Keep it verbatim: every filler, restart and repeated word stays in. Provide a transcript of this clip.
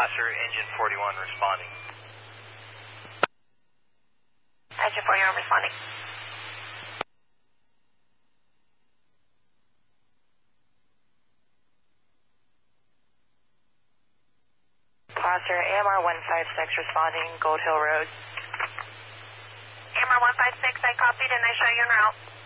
Oscar, engine forty-one responding. Engine forty-one responding. Oscar, A M R one five six responding, Gold Hill Road. A M R one five six, I copied and I show you en route.